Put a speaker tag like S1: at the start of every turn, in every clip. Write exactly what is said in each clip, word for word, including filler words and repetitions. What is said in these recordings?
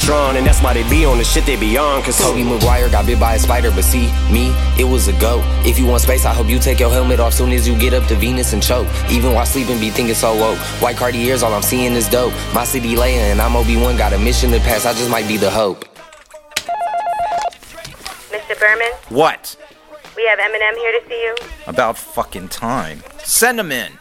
S1: Tron, and that's why they be on the shit they be on. Cause Tobey Maguire got bit by a spider, but see, me, it was a go. If you want space, I hope you take your helmet off soon as you get up to Venus and choke. Even while sleeping, be thinking so woke. White Cartiers, all I'm seeing is dope. My city Leia and I'm Obi-Wan, got a mission to pass, I just might be the hope.
S2: Mister Berman?
S3: What?
S2: We have Eminem here to see you.
S3: About fucking time. Send him in.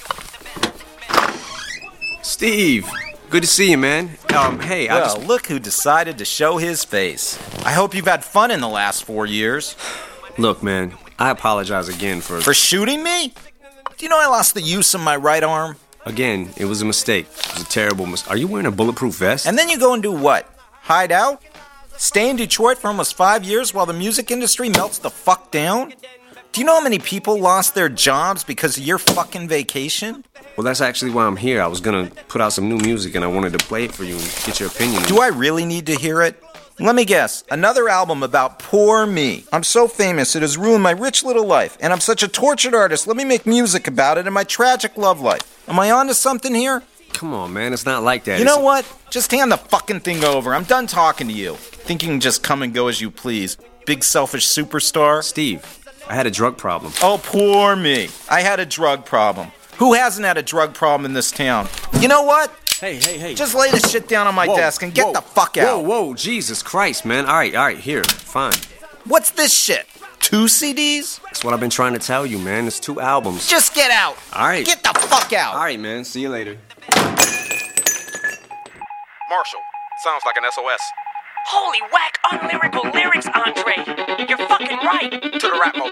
S4: Steve, good to see you, man. Um, hey, I
S3: Well,
S4: just...
S3: look who decided to show his face. I hope you've had fun in the last four years.
S4: Look, man, I apologize again for...
S3: For shooting me? Do you know I lost the use of my right arm?
S4: Again, it was a mistake. It was a terrible mistake. Are you wearing a bulletproof vest?
S3: And then you go and do what? Hide out? Stay in Detroit for almost five years while the music industry melts the fuck down? Do you know how many people lost their jobs because of your fucking vacation?
S4: Well, that's actually why I'm here. I was gonna put out some new music and I wanted to play it for you and get your opinion.
S3: Do I really need to hear it? Let me guess. Another album about poor me. I'm so famous, it has ruined my rich little life. And I'm such a tortured artist. Let me make music about it and my tragic love life. Am I onto something here?
S4: Come on, man. It's not like that.
S3: You
S4: It's
S3: know
S4: a-
S3: what? Just hand the fucking thing over. I'm done talking to you. Think you can just come and go as you please. Big selfish superstar.
S4: Steve, I had a drug problem.
S3: Oh, poor me. I had a drug problem. Who hasn't had a drug problem in this town? You know what?
S4: Hey, hey, hey.
S3: Just lay the shit down on my
S4: Whoa,
S3: desk and get
S4: whoa,
S3: the fuck out.
S4: Whoa, whoa, Jesus Christ, man. All right, all right, here, fine.
S3: What's this shit? Two C Ds?
S4: That's what I've been trying to tell you, man. It's two albums.
S3: Just get out.
S4: All right.
S3: Get the fuck out.
S4: All right, man. See you later.
S5: Marshall, sounds like an S O S.
S6: Holy whack, unlyrical lyrics, Andre. You're fucking right.
S5: To the rap motel.